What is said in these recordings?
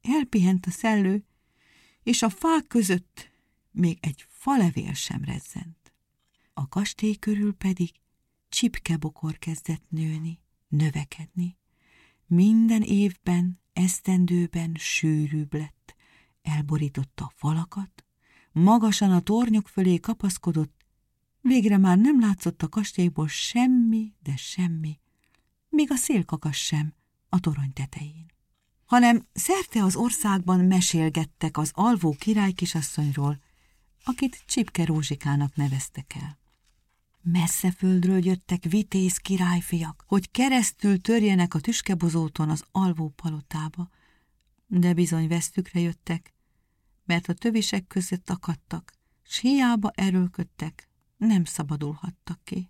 elpihent a szellő, és a fák között még egy falevél sem rezzent. A kastély körül pedig csipkebokor kezdett nőni, növekedni. Minden évben, esztendőben sűrűbb lett, elborította a falakat, magasan a tornyok fölé kapaszkodott, végre már nem látszott a kastélyból semmi, de semmi, még a szélkakas sem a torony tetején. Hanem szerte az országban mesélgettek az alvó királykisasszonyról, akit Csipke Rózsikának neveztek el. Messze földről jöttek vitéz királyfiak, hogy keresztül törjenek a tüskebozóton az alvó palotába, de bizony vesztükre jöttek, mert a tövisek között akadtak, s hiába erőlködtek, nem szabadulhattak ki.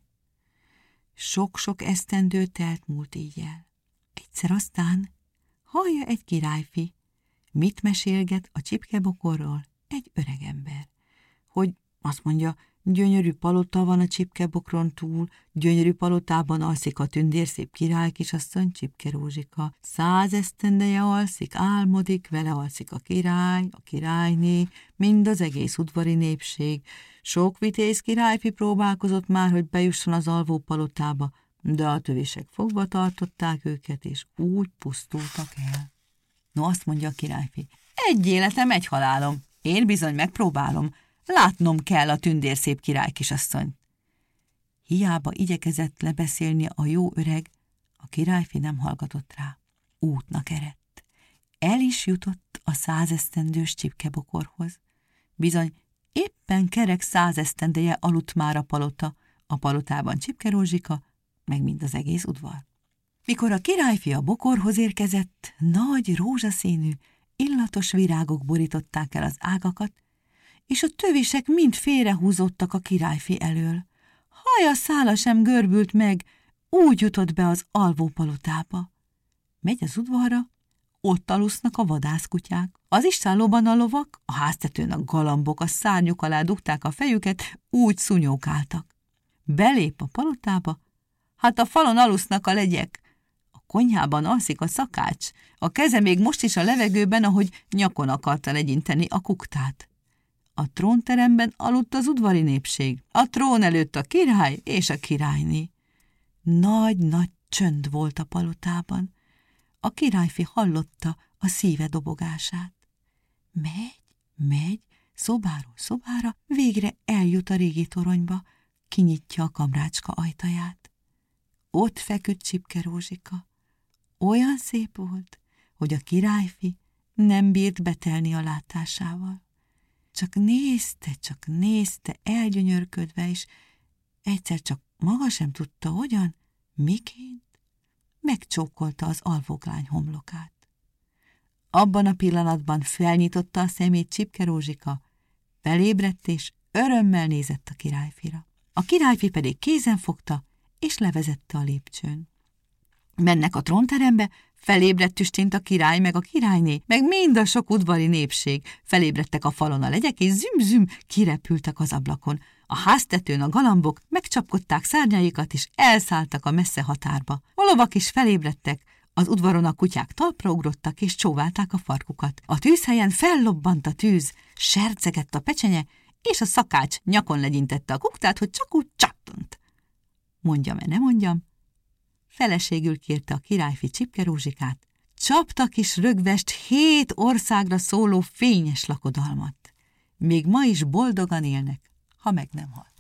Sok-sok esztendő telt múlt így el. Egyszer aztán hallja egy királyfi, mit mesélget a csipkebokorról egy öregember, hogy azt mondja, gyönyörű palota van a csipkebokron túl, gyönyörű palotában alszik a tündérszép királykisasszony, Csipke Rózsika. 100 esztendeje alszik, álmodik, vele alszik a király, a királyné, mind az egész udvari népség. Sok vitéz királyfi próbálkozott már, hogy bejusson az alvó palotába, de a tövisek fogva tartották őket, és úgy pusztultak el. No, azt mondja a királyfi, egy életem, egy halálom, én bizony megpróbálom, látnom kell a tündérszép királykisasszonyt. Hiába igyekezett lebeszélni a jó öreg, a királyfi nem hallgatott rá. Útnak eredt. El is jutott a 100 esztendős csipkebokorhoz. Bizony, éppen kerek 100 esztendeje aludt már a palotában Csipke Rózsika, meg mind az egész udvar. Mikor a királyfi a bokorhoz érkezett, nagy rózsaszínű, illatos virágok borították el az ágakat, és a tövisek mind félrehúzódtak a királyfi elől. Haja szála sem görbült meg, úgy jutott be az alvó palotába. Megy az udvarra, ott alusznak a vadászkutyák. Az istállóban a lovak, a háztetőn a galambok a szárnyuk alá dugták a fejüket, úgy szunyókáltak. Belép a palotába, hát a falon alusznak a legyek. A konyhában alszik a szakács, a keze még most is a levegőben, ahogy nyakon akarta legyinteni a kuktát. A trónteremben aludt az udvari népség, a trón előtt a király és a királyné. Nagy-nagy csönd volt a palotában. A királyfi hallotta a szíve dobogását. Megy, szobáról szobára, végre eljut a régi toronyba, kinyitja a kamrácska ajtaját. Ott feküdt Csipke Rózsika. Olyan szép volt, hogy a királyfi nem bírt betelni a látásával. Csak nézte, elgyönyörködve, és egyszer csak maga sem tudta, hogyan, miként, megcsókolta az alvóklány homlokát. Abban a pillanatban felnyitotta a szemét Csipke Rózsika, felébredt, és örömmel nézett a királyfira. A királyfi pedig kézen fogta, és levezette a lépcsőn. Mennek a trónterembe, felébredt tüstént a király, meg a királyné, meg mind a sok udvari népség. Felébredtek a falon a legyek, és züm-züm kirepültek az ablakon. A háztetőn a galambok megcsapkodták szárnyaikat, és elszálltak a messze határba. A lovak is felébredtek, az udvaron a kutyák talpra ugrottak, és csóválták a farkukat. A tűzhelyen fellobbant a tűz, sercegett a pecsenye, és a szakács nyakon legyintette a kuktát, hogy csak úgy csattant. Mondjam-e, ne mondjam? Feleségül kérte a királyfi Csipke Rózsikát. Csaptak is rögvest 7 országra szóló fényes lakodalmat. Még ma is boldogan élnek, ha meg nem halt.